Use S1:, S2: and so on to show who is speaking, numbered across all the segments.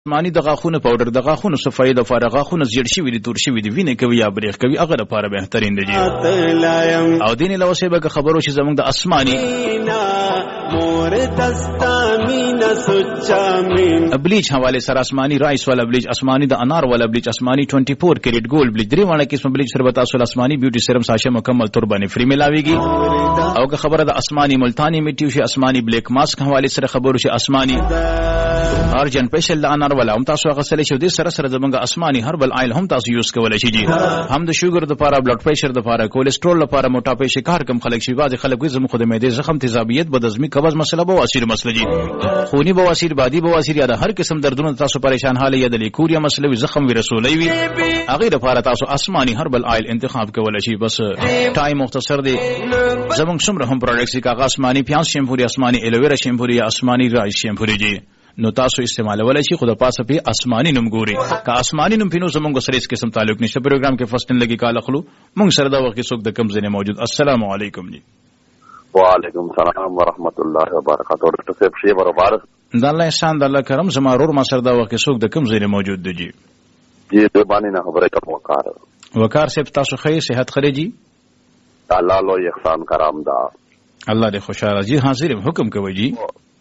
S1: مانی د غاخونو پاوډر د غاخونو صفای د لپاره غاخونو زیړ شوی دي تور شوی دي وینې کوي یا بریښ کوي هغه لپاره بهترین دی او دین له وسه به خبرو چې زمونږ د اسماني مور دستامینه سچامین بلیچ حواله سره اسماني رایس والا بلیچ اسماني د انار والا بلیچ اسماني 24 کیرټ ګولډ بلیچ درې وانه قسم بلیچ سره بتا اصل اسماني بیوټي سیرم ساشه مکمل تور باندې فری ملاويږي او که خبره د اسماني ملتانی میټیو شي اسماني بلیک ماسک حواله سره خبرو شي اسماني ارجن پېشل انار والا هم تاسو غسل شي د سره سره زمونږ اسماني هربل آیل هم تاسو یوز کولای شي هم د شوګر د لپاره بلډ پريشر د لپاره کولیسټرول لپاره موټاپې شکار کم خلک شي بعض خلک زموږ د معدې زخم تیزابیت بدهضمي قبض مسله بواسیر مسله دي خوني بواسیر بادي بواسیر یا د هر قسم دردونو تاسو پریشان حال یا د لیکوریا مسله زخم وی رسولي وي هغه لپاره تاسو اسماني هربل آیل انتخاب کولای شي بس ټایم مختصر دی زمونږ څومره هم پروډکټس دي کاغذ اسماني پیاز شیمپو دی اسماني الویرا شیمپو دی اسماني رایس شیمپو دی نو تاسو استعمالولای شي خود پاسه په اسماني نوم ګوري که اسماني نوم پینو زمونږ سره هیڅ قسم تعلق نشته پروګرام کې فرست لګي کال خلو مونږ سره دا وخت څوک د کم ځنه موجود السلام علیکم جی
S2: وعلیکم السلام ورحمت الله وبرکاته ډاکټر صاحب شی برابر
S1: د الله احسان د الله کرم زمارور ما سره دا وخت څوک د کم ځنه موجود دی جی
S2: د باندې نه خبره کوم
S1: وقار صاحب تاسو خیر صحت خري جی
S2: الله لو احسان کرام دا
S1: الله دې خوشاله جی حاضر حکم کوي جی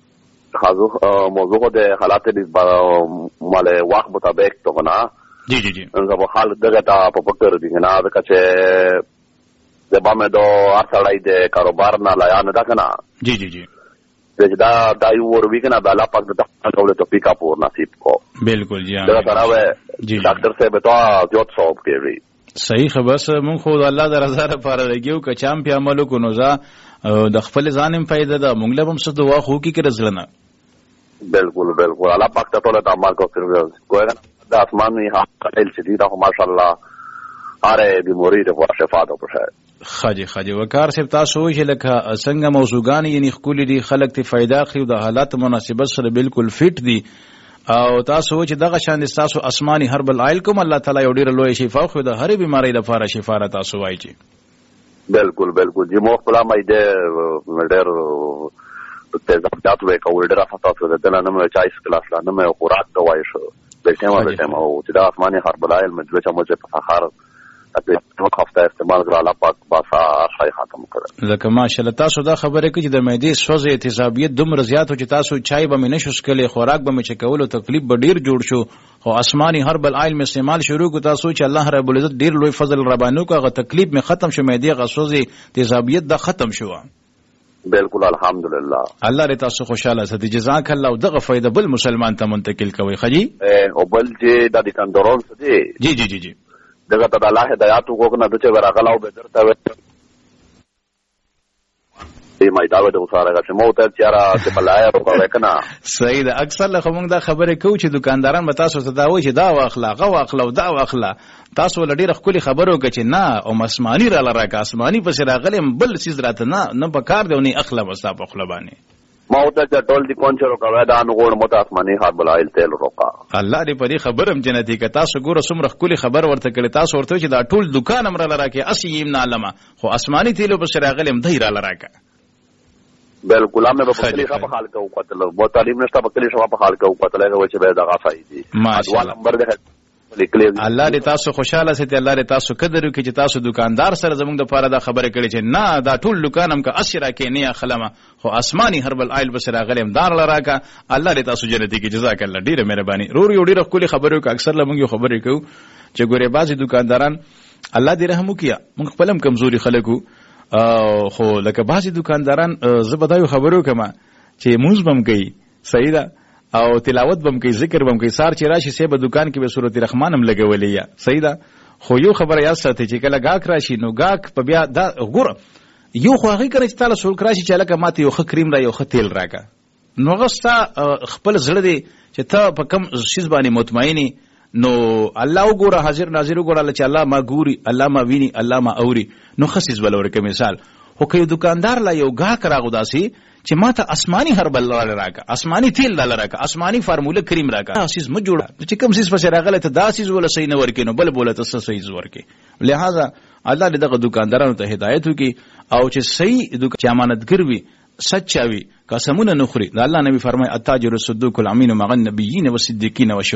S2: موضوع د حالات مال وخت مطابق تو بنا
S1: جی جی جی
S2: زه په حال دغه ته په فکر دي نه دا چې د بامه دو اړای د کاروبار نه لایا نه دا کنه
S1: جی جی جی
S2: دا یو ور وی کنه د الله پاک د ټول ته پیکا پور نصیب کو
S1: بالکل جی
S2: دا تراوه ډاکټر صاحب ته جوت صاحب کوي
S1: صحیح خبر مون خو الله د رضا لپاره لګیو که چام په عملو کو نو د خپل ځانم فائدہ ده مونږ له هم څه دعا خو کی رزلنه
S2: بالکل بالکل الله پاک ته ټول اعمال کو کوي د اسماني حاصل شدي دا ماشاءالله اره بیماری د شفا ده په
S1: خاجي وقار صاحب تاسو چې لکه څنګه موضوعګان یې خپل دي خلک ته فائدہ اخلي د حالات مناسبت سره بالکل فټ دي او تاسو چې دغه شان تاسو اسماني هربل آیل کوم الله تعالی یو ډیر لوی شفا خو د هر بیماری لپاره شفا را تاسو وایي چې
S2: بالکل بالکل جی مو خپل ما دې ډېر تیزابات وې کول ډېر افاتو د دلانه مې چایس کلاس لا نه مې خوراک دوای شو د ټیمه او چې د اسماني هربل آیل مې دوه چمچ په فخر په وخت هفته استعمال کړه الله پاک باسا شای ختم کړ
S1: لکه ماشاءالله تاسو دا خبره کوي چې د معدې سوځي تیزابیت دومره زیات او چې تاسو چای به مې نشو سکلې خوراک به مې چکول او تکلیف به ډیر جوړ شو خو اسماني هربل آیل مې استعمال شروع کو تاسو چې الله رب العزت ډیر لوی فضل ربانو کو هغه تکلیف مې ختم شو معدې غسوځي تیزابیت دا ختم شو
S2: بالکل الحمدلله
S1: الله دې تاسو خوشاله ساتي جزاک الله او دغه فائدہ بل مسلمان ته منتقل کوي خجی
S2: او بل چې د کندرون سدي
S1: جی جی جی جی
S2: دغه ته الله هدایت وکړه د چې ورغلا او بدرته وته ما دا د وساره چې مو ته چیرې چې بلای او کنه
S1: صحیح ده اکثر له موږ دا خبره کوو چې دکانداران به تاسو ته دا وایي چې دا واخلا غو واخلا او دا واخلا تاسو لډیره خولي خبرو کې چې نه او مسمانی را لراک اسماني پس راغلم بل سیز راته نه په کار دی نه اخلا وستا په خلبانه
S2: ما ته ټول دي کون چرو کا دا نو ګور مت اسماني هربل آیل تیل روکا
S1: الله دې پرې خبرم جنتی ک تاسو ګور سمره خولي خبر ورته کړي تاسو ورته چې دا ټول دکان امر لراکه اسیم نه علما خو اسماني تیل په راغلم دای را لراکه
S2: بالکل امه په کلی شپه حال کو قتل بو تعلیم نشته په کلی شپه حال کو قتل هغه چې به دغه فائدې
S1: ماشاءالله
S2: نمبر ده
S1: الله دې تاسو خوشاله سي الله دې تاسو قدر وکړي چې تاسو دکاندار سره زموږ د پاره دا خبره کړي چې نه دا ټول دکان هم کا اسره کې نه خلمه خو اسماني هربل آیل بس راغلم دار لراکا الله دې تاسو جنتی کې جزاک الله ډیره مهرباني رور یو ډیره خولي خبرو کې اکثر لمږ خبرې کوو چې ګوره بعضي دکانداران الله دې رحم وکړي موږ خپلم کمزوري خلکو خو لکه بعضي دکانداران زبدایو خبرو کما چې موږ بم کوي صحیح ده او تلاوت بم کوي ذکر بم کوي سار چې راشي سبه دکان کې به سورۃ الرحمن هم لګولې یا صحیح ده خو یو خبره یاد ساتي چې کله گاک راشي نو گاک په بیا دا ګور یو خو هغه کوي چې تعالی سول راشي چې لکه ماته یو خکریم را یو ختیل راکا نو غستا خپل زړه دی چې ته په کم شیز باندې مطمئنی نو الله وګوره حاضر ناظر وګوره چې الله ما ګوري الله ما ویني الله ما اوري نو خصیز بلور کې مثال خو که دکاندار لا یو گاک راغو داسي چې ماته اسماني هربل راکا اسماني تیل راکا اسماني فارموله کریم راکا اساس م جوړه چې کوم سیس په راغله ته داسې ولا صحیح نه ورکینو بل بوله ته صحیح ورکې لہذا الله دې دغه دکاندارانو ته هدایت وکي او چې صحیح امانتګر وي سچاوي قسمونه نخري الله نبی فرمای التاجر الصدوق الامين مع النبيين والصديقين